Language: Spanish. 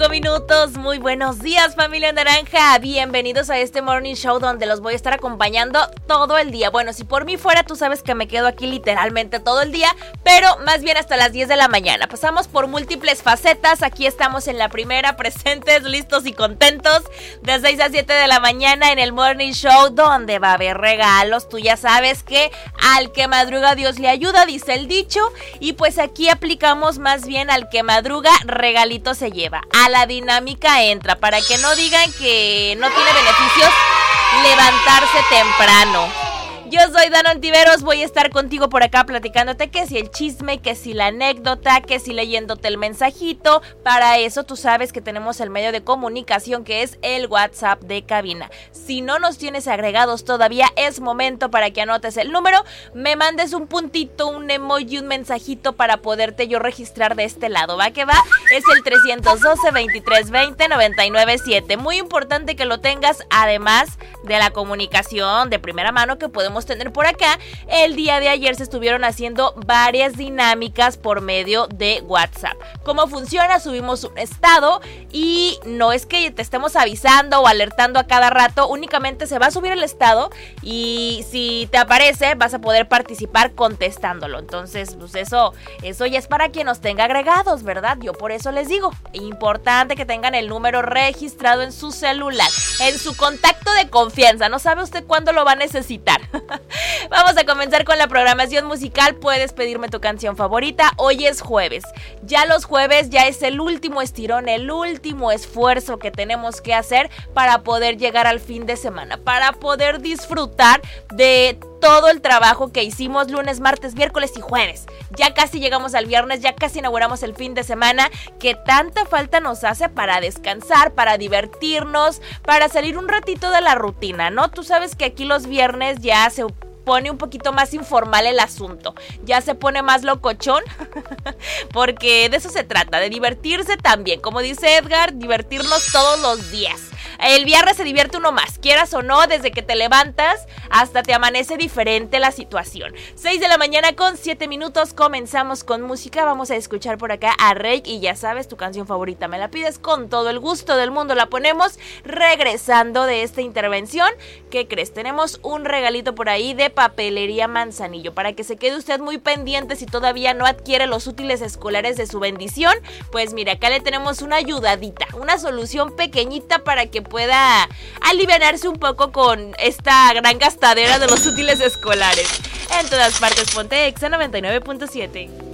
5 minutos. Muy buenos días, familia naranja. Bienvenidos a este Morning Show donde los voy a estar acompañando todo el día. Bueno, si por mí fuera, tú sabes que me quedo aquí literalmente todo el día, pero más bien hasta las 10 de la mañana. Pasamos por múltiples facetas. Aquí estamos en la primera, presentes, listos y contentos, de 6 a 7 de la mañana en el Morning Show, donde va a haber regalos. Tú ya sabes que al que madruga Dios le ayuda, dice el dicho, y pues aquí aplicamos más bien al que madruga, regalito se lleva. A la dinámica entra, para que no digan que no tiene beneficios levantarse temprano. Yo soy Dana Ontiveros, voy a estar contigo por acá platicándote que si el chisme, que si la anécdota, que si leyéndote el mensajito. Para eso tú sabes que tenemos el medio de comunicación que es el WhatsApp de cabina. Si no nos tienes agregados todavía, es momento para que anotes el número, me mandes un puntito, un emoji, un mensajito para poderte yo registrar de este lado. ¿Va que va? Es el 312-2320-997. Muy importante que lo tengas, además de la comunicación de primera mano que podemos tener por acá. El día de ayer se estuvieron haciendo varias dinámicas por medio de WhatsApp. ¿Cómo funciona? Subimos un estado y no es que te estemos avisando o alertando a cada rato, únicamente se va a subir el estado y si te aparece vas a poder participar contestándolo. Entonces, pues eso ya es para quien nos tenga agregados, ¿verdad? Yo por eso les digo, importante que tengan el número registrado en su celular, en su contacto de confianza. No sabe usted cuándo lo va a necesitar. Vamos a comenzar con la programación musical. Puedes pedirme tu canción favorita. Hoy es jueves. Ya los jueves ya es el último estirón, el último esfuerzo que tenemos que hacer para poder llegar al fin de semana, para poder disfrutar de todo el trabajo que hicimos lunes, martes, miércoles y jueves. Ya casi llegamos al viernes, ya casi inauguramos el fin de semana que tanta falta nos hace para descansar, para divertirnos, para salir un ratito de la rutina, ¿no? Tú sabes que aquí los viernes ya se pone un poquito más informal el asunto, ya se pone más locochón, porque de eso se trata, de divertirse también, como dice Edgar, divertirnos todos los días. El viernes se divierte uno más, quieras o no, desde que te levantas hasta te amanece diferente la situación. 6 de la mañana con 7 minutos, comenzamos con música. Vamos a escuchar por acá a Rake y ya sabes, tu canción favorita me la pides, con todo el gusto del mundo la ponemos. Regresando de esta intervención, ¿qué crees? Tenemos un regalito por ahí de Papelería Manzanillo, para que se quede usted muy pendiente si todavía no adquiere los útiles escolares de su bendición. Pues mira, acá le tenemos una ayudadita, una solución pequeñita para que pueda alivianarse un poco con esta gran gastadera de los útiles escolares. En todas partes, ponte Exa 99.7.